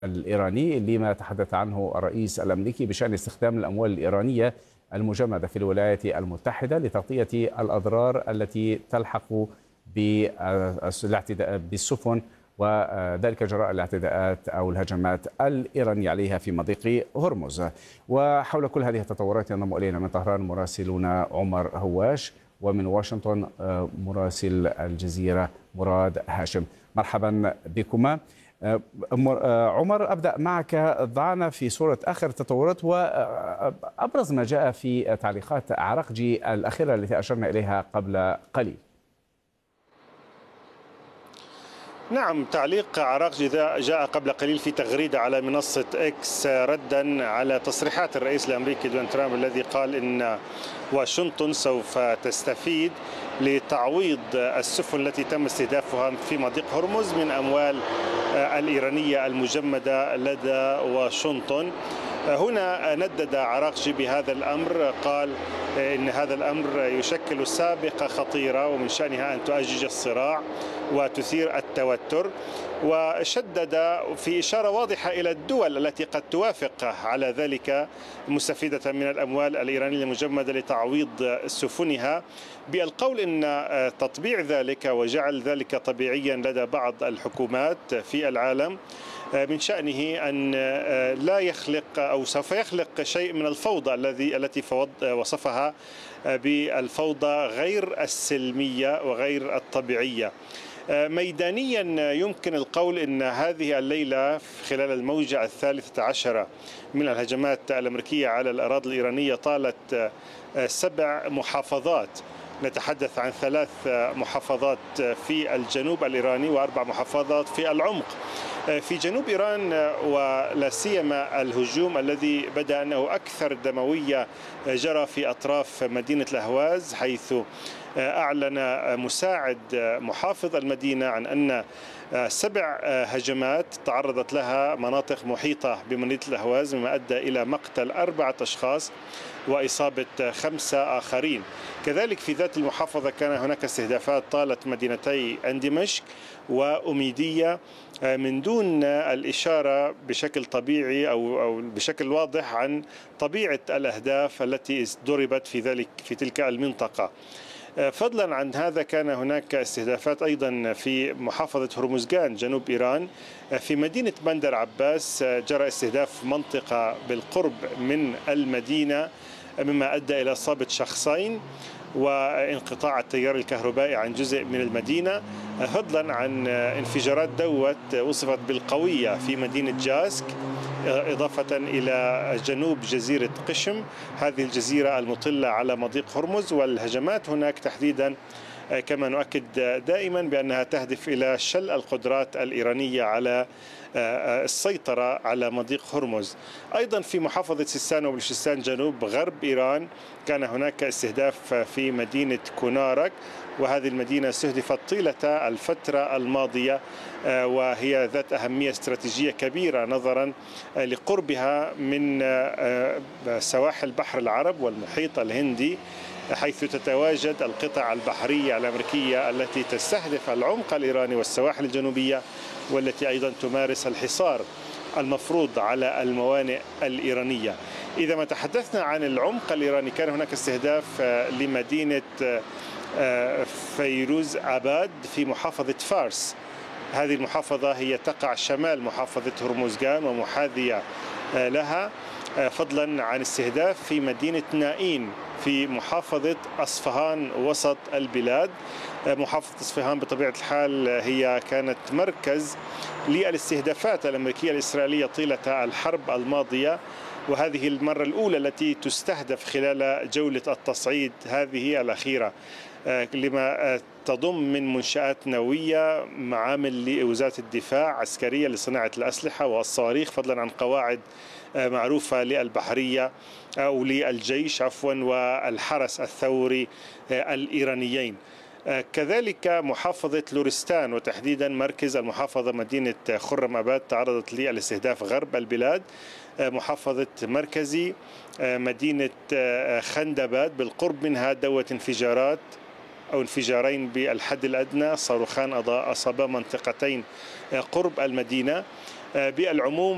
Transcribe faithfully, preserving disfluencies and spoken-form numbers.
الإيراني لما تحدث عنه الرئيس الأمريكي بشأن استخدام الأموال الإيرانية المجمدة في الولايات المتحدة لتغطية الأضرار التي تلحق بالسفن، وذلك جراء الاعتداءات أو الهجمات الإيرانية عليها في مضيق هرمز. وحول كل هذه التطورات ينضم إلينا من طهران مراسلنا عمر هواش، ومن واشنطن مراسل الجزيرة مراد هاشم. مرحبا بكما. عمر، أبدأ معك. ضعنا في صورة آخر التطورات وأبرز ما جاء في تعليقات عراقجي الأخيرة التي أشرنا إليها قبل قليل. نعم، تعليق عراقجي جاء قبل قليل في تغريدة على منصة إكس ردا على تصريحات الرئيس الأمريكي دونالد ترامب الذي قال إن واشنطن سوف تستفيد لتعويض السفن التي تم استهدافها في مضيق هرمز من أموال الإيرانية المجمدة لدى واشنطن. هنا ندد عراقجي بهذا الأمر، قال إن هذا الأمر يشكل سابقة خطيرة ومن شأنها أن تؤجج الصراع وتثير التوتر، وشدد في إشارة واضحة إلى الدول التي قد توافق على ذلك مستفيدة من الأموال الإيرانية المجمدة لتعويض سفنها، بالقول إن تطبيع ذلك وجعل ذلك طبيعيا لدى بعض الحكومات في العالم من شأنه أن لا يخلق أو سوف يخلق شيء من الفوضى الذي التي وصفها بالفوضى غير السلمية وغير الطبيعية. ميدانيا يمكن القول أن هذه الليلة خلال الموجة الثالثة عشرة من الهجمات الأمريكية على الأراضي الإيرانية طالت سبع محافظات. نتحدث عن ثلاث محافظات في الجنوب الإيراني وأربع محافظات في العمق في جنوب إيران، ولا سيما الهجوم الذي بدأ أنه أكثر دموية جرى في أطراف مدينة الأهواز، حيث أعلن مساعد محافظ المدينة عن أن سبع هجمات تعرضت لها مناطق محيطة بمدينة الأهواز، مما أدى إلى مقتل أربعة أشخاص وإصابة خمسة آخرين. كذلك في ذات المحافظة كان هناك استهدافات طالت مدينتي أندمشق وأميدية من دون الإشارة بشكل طبيعي أو أو بشكل واضح عن طبيعة الأهداف التي ضربت في ذلك في تلك المنطقة. فضلا عن هذا كان هناك استهدافات أيضا في محافظة هرمزغان جنوب إيران. في مدينة بندر عباس جرى استهداف منطقة بالقرب من المدينة، مما أدى إلى إصابة شخصين وانقطاع التيار الكهربائي عن جزء من المدينة، فضلا عن انفجارات دوت وصفت بالقوية في مدينة جاسك، إضافة إلى جنوب جزيرة قشم، هذه الجزيرة المطلة على مضيق هرمز. والهجمات هناك تحديدا كما نؤكد دائما بأنها تهدف إلى شل القدرات الإيرانية على السيطرة على مضيق هرمز. أيضا في محافظة سيستان وبلوشستان جنوب غرب إيران كان هناك استهداف في مدينة كونارك، وهذه المدينة استهدفت طيلة الفترة الماضية، وهي ذات أهمية استراتيجية كبيرة نظرا لقربها من سواحل بحر العرب والمحيط الهندي، حيث تتواجد القطع البحرية الأمريكية التي تستهدف العمق الإيراني والسواحل الجنوبية، والتي أيضا تمارس الحصار المفروض على الموانئ الإيرانية. إذا ما تحدثنا عن العمق الإيراني كان هناك استهداف لمدينة فيروز آباد في محافظة فارس. هذه المحافظة هي تقع شمال محافظة هرمزغان ومحاذية لها، فضلا عن استهداف في مدينة نائين في محافظة أصفهان وسط البلاد. محافظة أصفهان بطبيعة الحال هي كانت مركز للاستهدافات الأمريكية الإسرائيلية طيلة الحرب الماضية، وهذه المرة الأولى التي تستهدف خلال جولة التصعيد هذه الأخيرة، لما تضم من منشآت نووية، معامل لوزارة الدفاع، عسكرية لصناعة الأسلحة والصواريخ، فضلا عن قواعد معروفة للبحرية أو للجيش عفوا والحرس الثوري الإيرانيين. كذلك محافظة لورستان وتحديدا مركز المحافظة مدينة خرم أباد تعرضت للاستهداف غرب البلاد. محافظة مركزي مدينة خندباد بالقرب منها دوت انفجارات أو انفجارين بالحد الأدنى، صاروخان أصابا منطقتين قرب المدينة. بالعموم